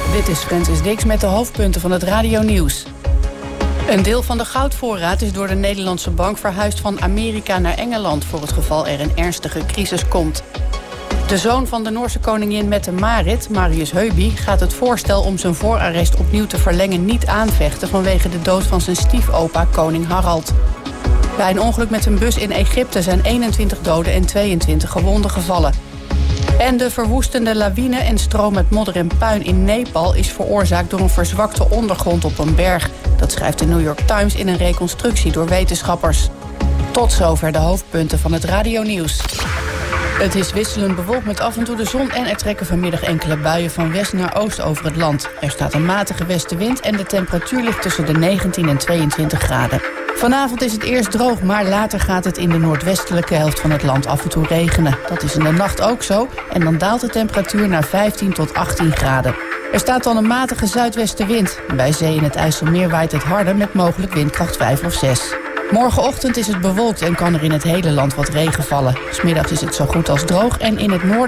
Dit is Francis Dix met de hoofdpunten van het radionieuws. Een deel van de goudvoorraad is door de Nederlandse bank verhuisd van Amerika naar Engeland voor het geval er een ernstige crisis komt. De zoon van de Noorse koningin Mette-Marit, Marius Heuby, gaat het voorstel om zijn voorarrest opnieuw te verlengen niet aanvechten vanwege de dood van zijn stiefopa koning Harald. Bij een ongeluk met een bus in Egypte zijn 21 doden en 22 gewonden gevallen. En de verwoestende lawine en stroom met modder en puin in Nepal is veroorzaakt door een verzwakte ondergrond op een berg. Dat schrijft de New York Times in een reconstructie door wetenschappers. Tot zover de hoofdpunten van het radionieuws. Het is wisselend bewolkt met af en toe de zon en er trekken vanmiddag enkele buien van west naar oost over het land. Er staat een matige westenwind en de temperatuur ligt tussen de 19 en 22 graden. Vanavond is het eerst droog, maar later gaat het in de noordwestelijke helft van het land af en toe regenen. Dat is in de nacht ook zo en dan daalt de temperatuur naar 15 tot 18 graden. Er staat dan een matige zuidwestenwind. Bij zee in het IJsselmeer waait het harder met mogelijk windkracht 5 of 6. Morgenochtend is het bewolkt en kan er in het hele land wat regen vallen. 's Middags is het zo goed als droog en in het noorden